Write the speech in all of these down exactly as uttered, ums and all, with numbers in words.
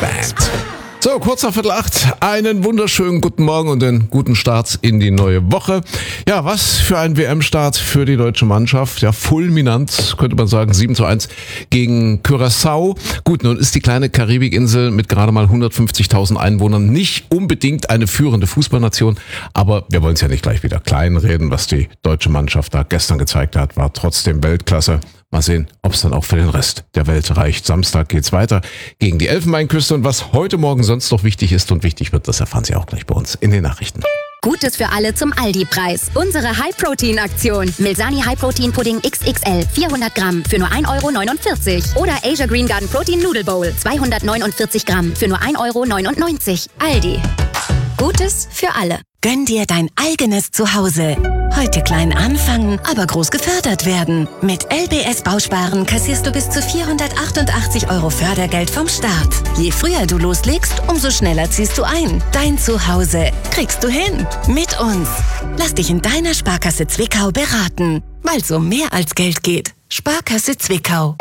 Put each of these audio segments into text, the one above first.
Band. So, kurz nach Viertel acht, einen wunderschönen guten Morgen und einen guten Start in die neue Woche. Ja, was für ein W M-Start für die deutsche Mannschaft. Ja, fulminant, könnte man sagen, sieben zu eins gegen Curaçao. Gut, nun ist die kleine Karibikinsel mit gerade mal hundertfünfzigtausend Einwohnern nicht unbedingt eine führende Fußballnation, aber wir wollen es ja nicht gleich wieder kleinreden. Was die deutsche Mannschaft da gestern gezeigt hat, war trotzdem Weltklasse. Mal sehen, ob es dann auch für den Rest der Welt reicht. Samstag geht's weiter gegen die Elfenbeinküste und was heute Morgen sonst noch wichtig ist und wichtig wird, das erfahren Sie auch gleich bei uns in den Nachrichten. Gutes für alle zum Aldi-Preis. Unsere High-Protein-Aktion. Milsani High-Protein-Pudding X X L vierhundert Gramm für nur ein Euro neunundvierzig. Oder Asia Green Garden Protein Noodle Bowl zweihundertneunundvierzig Gramm für nur ein Euro neunundneunzig. Aldi. Gutes für alle. Gönn dir dein eigenes Zuhause. Heute klein anfangen, aber groß gefördert werden. Mit L B S Bausparen kassierst du bis zu vierhundertachtundachtzig Euro Fördergeld vom Staat. Je früher du loslegst, umso schneller ziehst du ein. Dein Zuhause kriegst du hin. Mit uns. Lass dich in deiner Sparkasse Zwickau beraten. Weil es um mehr als Geld geht. Sparkasse Zwickau.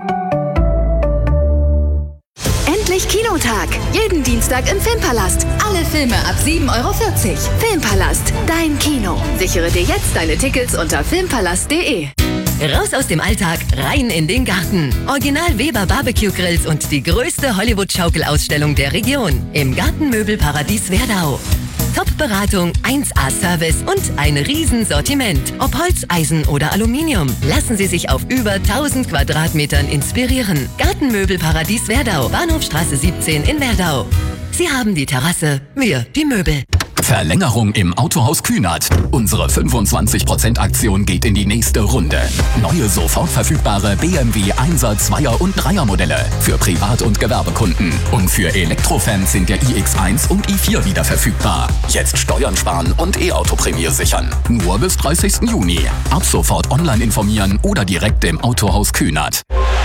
Endlich Kinotag. Jeden Dienstag im Filmpalast. Alle Filme ab sieben Euro vierzig. Filmpalast, dein Kino. Sichere dir jetzt deine Tickets unter filmpalast punkt de. Raus aus dem Alltag, rein in den Garten. Original Weber Barbecue Grills und die größte Hollywood-Schaukelausstellung der Region. Im Gartenmöbelparadies Werdau. Top-Beratung, eins A Service und ein Riesensortiment. Ob Holz, Eisen oder Aluminium. Lassen Sie sich auf über tausend Quadratmetern inspirieren. Gartenmöbelparadies Werdau, Bahnhofstraße siebzehn in Werdau. Sie haben die Terrasse, wir die Möbel. Verlängerung im Autohaus Kühnert. Unsere fünfundzwanzig Prozent Aktion geht in die nächste Runde. Neue sofort verfügbare B M W Einser, Zweier und Dreier Modelle für Privat- und Gewerbekunden. Und für Elektrofans sind der i X eins und i vier wieder verfügbar. Jetzt Steuern sparen und E-Auto-Prämie sichern. Nur bis dreißigsten Juni. Ab sofort online informieren oder direkt im Autohaus Kühnert.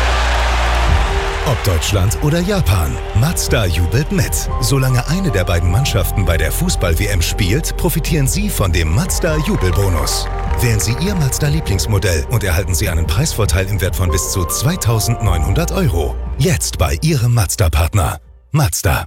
Ob Deutschland oder Japan, Mazda jubelt mit. Solange eine der beiden Mannschaften bei der Fußball-W M spielt, profitieren Sie von dem Mazda-Jubelbonus. Wählen Sie Ihr Mazda-Lieblingsmodell und erhalten Sie einen Preisvorteil im Wert von bis zu zweitausendneunhundert Euro. Jetzt bei Ihrem Mazda-Partner. Mazda.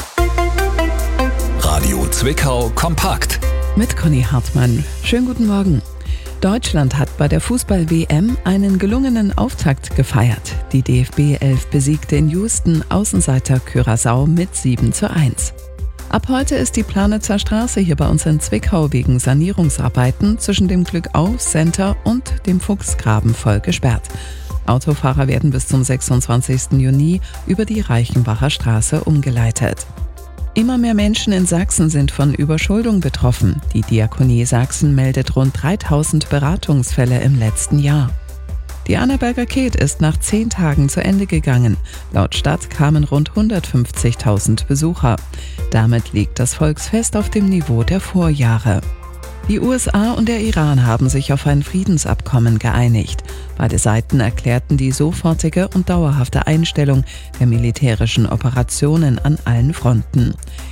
Radio Zwickau kompakt. Mit Conny Hartmann. Schönen guten Morgen. Deutschland hat bei der Fußball-W M einen gelungenen Auftakt gefeiert. Die D F B elf besiegte in Houston Außenseiter Curaçao mit sieben zu eins. Ab heute ist die Planitzer Straße hier bei uns in Zwickau wegen Sanierungsarbeiten zwischen dem Glückauf-Center und dem Fuchsgraben voll gesperrt. Autofahrer werden bis zum sechsundzwanzigsten Juni über die Reichenbacher Straße umgeleitet. Immer mehr Menschen in Sachsen sind von Überschuldung betroffen. Die Diakonie Sachsen meldet rund dreitausend Beratungsfälle im letzten Jahr. Die Annaberger Ket ist nach zehn Tagen zu Ende gegangen. Laut Stadt kamen rund hundertfünfzigtausend Besucher. Damit liegt das Volksfest auf dem Niveau der Vorjahre. Die U S A und der Iran haben sich auf ein Friedensabkommen geeinigt. Beide Seiten erklärten die sofortige und dauerhafte Einstellung der militärischen Operationen an allen Fronten.